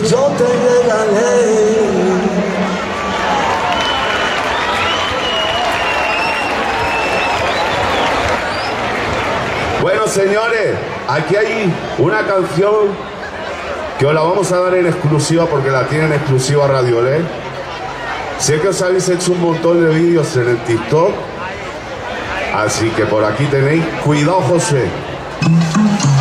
yo te regalé. Bueno, señores, aquí hay una canción que os la vamos a dar en exclusiva porque la tienen en exclusiva Radio Olé. Sé que os habéis hecho un montón de vídeos en el TikTok, así que por aquí tenéis Cuidado José.